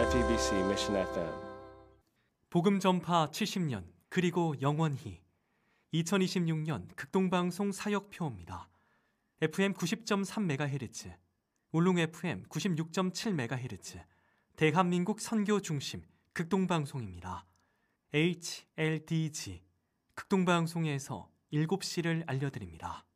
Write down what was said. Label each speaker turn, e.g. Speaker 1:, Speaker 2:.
Speaker 1: FEBC Mission FM.
Speaker 2: 복음 전파 70년 그리고 영원히 2026년 극동방송 사역표입니다. FM 90.3MHz, 울릉 FM 96.7MHz, 대한민국 선교 중심 극동방송입니다. HLDG 극동방송에서 7시를 알려드립니다.